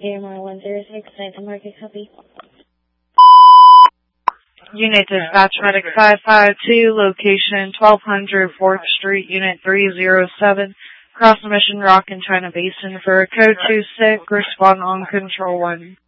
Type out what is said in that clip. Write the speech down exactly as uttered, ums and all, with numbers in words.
A M R one zero six, Phantom Market, copy. Unit Dispatch Medic five five two, location twelve hundred fourth Street, Unit three zero seven, Cross Mission Rock in China Basin for a code two six, respond on Control one.